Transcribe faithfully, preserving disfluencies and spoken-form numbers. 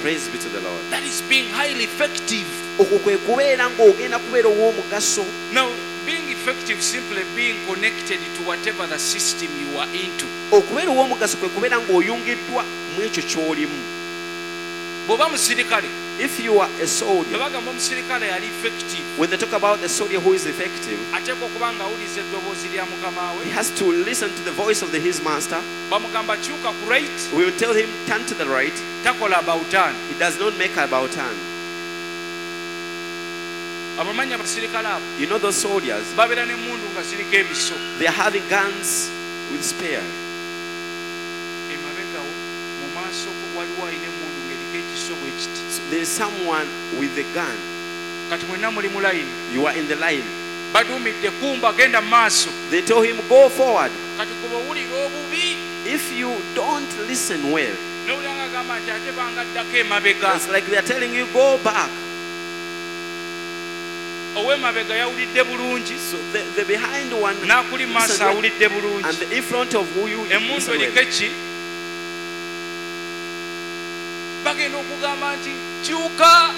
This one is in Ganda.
Praise be to the Lord. That is being highly effective. Okwo kwe kubeera ng'ogenda kubeera ow'omugaso. Now, being effective simply being connected to whatever the system you are into. Okubeera ow'omugaso kwe kubeera ng'oyungiddwa mu ekyo ky'olimu. Bw'oba musirikale, if you are a soldier, bagamba omusirikale yali effective, when they talk about the soldier who is effective, ateekwa okuba ng'awuliriza eddoboozi lya mukama we. he has to listen to the voice of the, his master. Bamugamba kyuka ku right, We will tell him turn to the right. takola about turn. He does not make about turn. Abamanya abasirikale abo, You know those soldiers, babeera n'emmundu nga ziriko ebiso. they are having guns with spear. Emabegawo mu maaso waliwo alina emmundu ng'eriko ekiso bwe kiti. So there is someone with a gun. Kati mwenna muli mu layini. You are in the line. Baduumidde kumba genda mu maaso. They told him go forward. Kati kuba owulira obubi. If you don't listen well, N'owulira ng'agamba nti ate bangaddako emabega. it's like they are telling you go back. Ow'emabega yawulidde bulungi. So the, the behind one N'akuli maaso listen well, awulidde bulungi. and the in front of who you Emmundu listen well. eriko eki. Bagenda okugamba nti kyuka.